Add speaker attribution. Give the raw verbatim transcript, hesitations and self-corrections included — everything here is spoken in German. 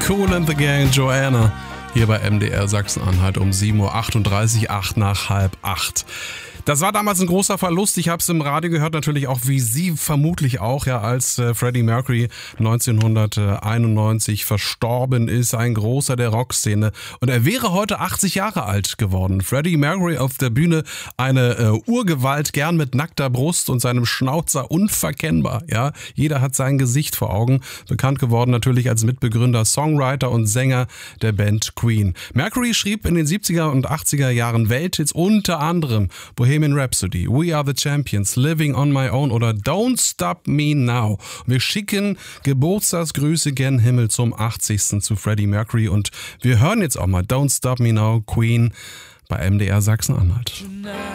Speaker 1: Kool and the Gang, Joanna. Hier bei M D R Sachsen-Anhalt um sieben Uhr achtunddreißig, acht nach halb acht. Das war damals ein großer Verlust. Ich habe es im Radio gehört, natürlich auch wie Sie vermutlich auch, ja, als äh, Freddie Mercury neunzehnhunderteinundneunzig verstorben ist, ein großer der Rockszene. Und er wäre heute achtzig Jahre alt geworden. Freddie Mercury auf der Bühne, eine äh, Urgewalt, gern mit nackter Brust und seinem Schnauzer unverkennbar. Ja, jeder hat sein Gesicht vor Augen. Bekannt geworden natürlich als Mitbegründer, Songwriter und Sänger der Band Queen. Mercury schrieb in den siebziger und achtziger Jahren Welthits, unter anderem Bohemian Rhapsody, We Are the Champions, Living on My Own oder Don't Stop Me Now. Wir schicken Geburtstagsgrüße gen Himmel zum achtzigsten zu Freddie Mercury und wir hören jetzt auch mal Don't Stop Me Now, Queen bei M D R Sachsen-Anhalt.